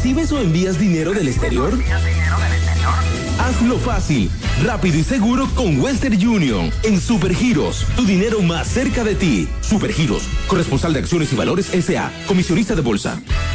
¿Recibes o envías dinero del exterior? Hazlo fácil, rápido y seguro con Western Union. En Supergiros, tu dinero más cerca de ti. Supergiros, corresponsal de acciones y valores S.A., comisionista de bolsa.